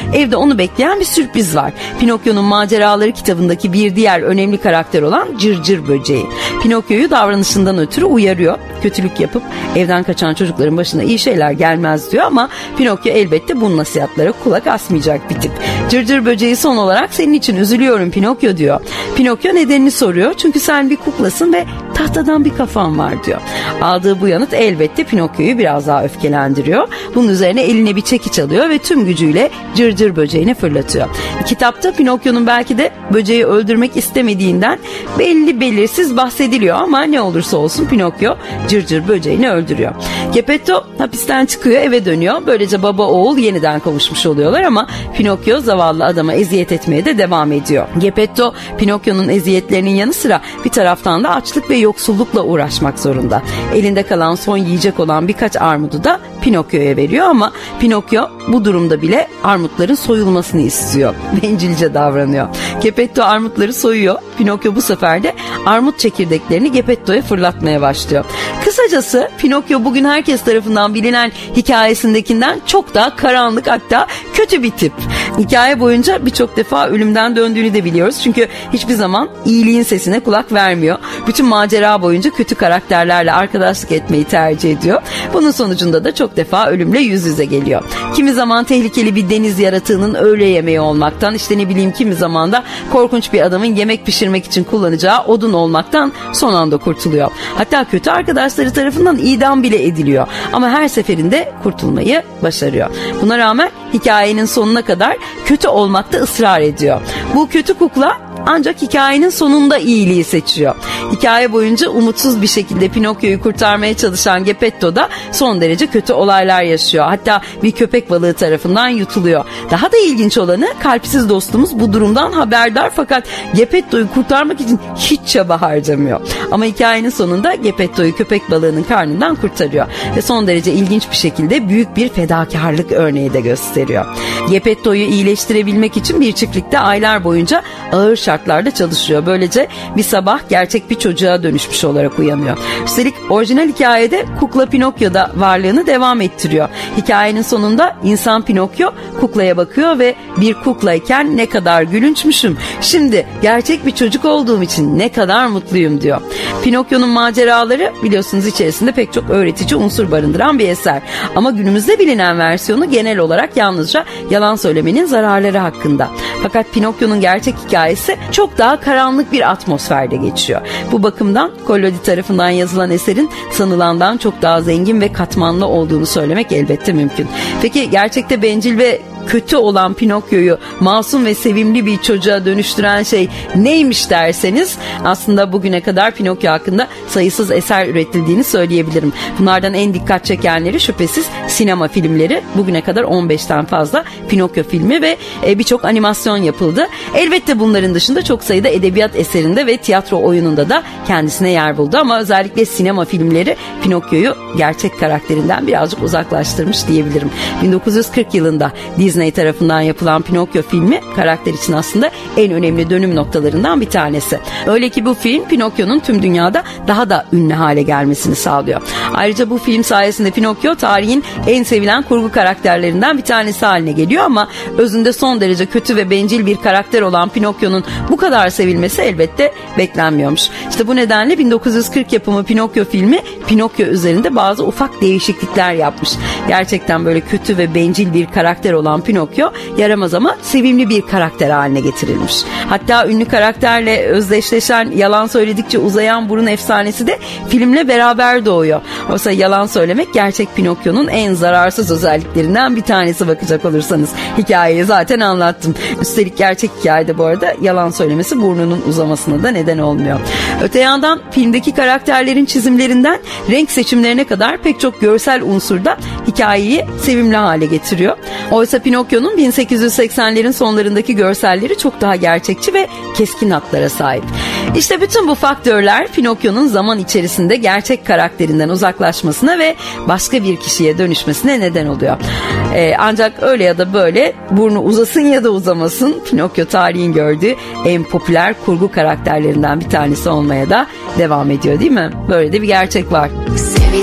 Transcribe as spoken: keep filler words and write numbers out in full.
evde onu bekleyen bir sürpriz var. Pinokyo'nun Maceraları kitabındaki bir diğer önemli karakter olan Cırcır böceği. Pinokyo'yu davranışından ötürü uyarıyor. Kötülük yapıp evden kaçan çocukların başına iyi şeyler gelmez diyor ama Pinokyo elbette bu nasihatlara kulak asmayacak bir tip. Cırcır böceği son olarak senin için üzülüyorum Pinokyo diyor. Pinokyo nedenini soruyor. Çünkü sen bir kuklasın ve tahtadan bir kafan var diyor. Aldığı bu yanıt elbette Pinokyo'yu biraz daha öfkelendiriyor. Bunun üzerine eline bir çekiç alıyor ve tüm gücüyle Cırcır böceğini fırlatıyor. Kitapta Pinokyo'nun belki de böceği öldürmek istemediğinden belli belirsiz bahsediliyor ama ne olursa olsun Pinokyo Cırcır böceğini öldürüyor. Geppetto hapisten çıkıyor, eve dönüyor. Böylece baba oğul yeniden kavuşmuş oluyorlar ama Pinokyo zavallı adama eziyet etmeye de devam ediyor. Geppetto Pinokyo'nun eziyetlerinin yanı sıra bir taraftan da açlık ve yoksullukla uğraşmak zorunda. Elinde kalan son yiyecek olan birkaç armudu da Pinokyo'ya veriyor ama Pinokyo bu durumda bile armutların soyulmasını istiyor. Bencilce davranıyor. Geppetto armutları soyuyor. Pinokyo bu sefer de armut çekirdeklerini Geppetto'ya fırlatmaya başlıyor. Kısacası Pinokyo bugün herkes tarafından bilinen hikayesindekinden çok daha karanlık, hatta kötü bir tip. Hikaye boyunca birçok defa ölümden döndüğünü de biliyoruz. Çünkü hiçbir zaman iyiliğin sesine kulak vermiyor. Bütün macera boyunca kötü karakterlerle arkadaşlık etmeyi tercih ediyor. Bunun sonucunda da çok defa ölümle yüz yüze geliyor. Kimi zaman tehlikeli bir deniz yaratığının öğle yemeği olmaktan, işte ne bileyim kimi zaman da korkunç bir adamın yemek pişirmek için kullanacağı odun olmaktan son anda kurtuluyor. Hatta kötü arkadaşları tarafından idam bile ediliyor. Ama her seferinde kurtulmayı başarıyor. Buna rağmen hikayenin sonuna kadar kötü olmakta ısrar ediyor. Bu kötü kukla ancak hikayenin sonunda iyiliği seçiyor. Hikaye boyunca umutsuz bir şekilde Pinokyo'yu kurtarmaya çalışan Geppetto da son derece kötü olaylar yaşıyor. Hatta bir köpek balığı tarafından yutuluyor. Daha da ilginç olanı, kalpsiz dostumuz bu durumdan haberdar fakat Geppetto'yu kurtarmak için hiç çaba harcamıyor. Ama hikayenin sonunda Geppetto'yu köpek balığının karnından kurtarıyor. Ve son derece ilginç bir şekilde büyük bir fedakarlık örneği de gösteriyor. Geppetto'yu iyileştirebilmek için bir çiftlikte aylar boyunca ağır şartlarda çalışıyor. Böylece bir sabah gerçek bir çocuğa dönüşmüş olarak uyanıyor. Üstelik orijinal hikayede kukla Pinokyo da varlığını devam ettiriyor. Hikayenin sonunda insan Pinokyo kuklaya bakıyor ve bir kuklayken ne kadar gülünçmüşüm. Şimdi gerçek bir çocuk olduğum için ne kadar mutluyum diyor. Pinokyo'nun maceraları biliyorsunuz içerisinde pek çok öğretici unsur barındıran bir eser. Ama günümüzde bilinen versiyonu genel olarak yalnızca yalan söylemenin zararları hakkında. Fakat Pinokyo'nun gerçek hikayesi çok daha karanlık bir atmosferde geçiyor. Bu bakımdan Collodi tarafından yazılan eserin sanılandan çok daha zengin ve katmanlı olduğunu söylemek elbette mümkün. Peki gerçekte bencil ve kötü olan Pinokyo'yu masum ve sevimli bir çocuğa dönüştüren şey neymiş derseniz, aslında bugüne kadar Pinokyo hakkında sayısız eser üretildiğini söyleyebilirim. Bunlardan en dikkat çekenleri şüphesiz sinema filmleri. Bugüne kadar on beşten fazla Pinokyo filmi ve birçok animasyon yapıldı. Elbette bunların dışında çok sayıda edebiyat eserinde ve tiyatro oyununda da kendisine yer buldu ama özellikle sinema filmleri Pinokyo'yu gerçek karakterinden birazcık uzaklaştırmış diyebilirim. bin dokuz yüz kırk yılında Disney tarafından yapılan Pinokyo filmi karakter için aslında en önemli dönüm noktalarından bir tanesi. Öyle ki bu film Pinokyo'nun tüm dünyada daha da ünlü hale gelmesini sağlıyor. Ayrıca bu film sayesinde Pinokyo tarihin en sevilen kurgu karakterlerinden bir tanesi haline geliyor ama özünde son derece kötü ve bencil bir karakter olan Pinokyo'nun bu kadar sevilmesi elbette beklenmiyormuş. İşte bu nedenle bin dokuz yüz kırk yapımı Pinokyo filmi Pinokyo üzerinde bazı ufak değişiklikler yapmış. Gerçekten böyle kötü ve bencil bir karakter olan Pinokyo yaramaz ama sevimli bir karakter haline getirilmiş. Hatta ünlü karakterle özdeşleşen yalan söyledikçe uzayan burun efsanesi de filmle beraber doğuyor. Oysa yalan söylemek gerçek Pinokyo'nun en zararsız özelliklerinden bir tanesi bakacak olursanız. Hikayeyi zaten anlattım. Üstelik gerçek hikayede bu arada yalan söylemesi burnunun uzamasına da neden olmuyor. Öte yandan filmdeki karakterlerin çizimlerinden renk seçimlerine kadar pek çok görsel unsur da hikayeyi sevimli hale getiriyor. Oysa Pinokyo'nun bin sekiz yüz seksenlerin sonlarındaki görselleri çok daha gerçekçi ve keskin hatlara sahip. İşte bütün bu faktörler Pinokyo'nun zaman içerisinde gerçek karakterinden uzaklaşmasına ve başka bir kişiye dönüşmesine neden oluyor. Ee, ancak öyle ya da böyle burnu uzasın ya da uzamasın Pinokyo tarihin gördüğü en popüler kurgu karakterlerinden bir tanesi olmaya da devam ediyor, değil mi? Böyle de bir gerçek var.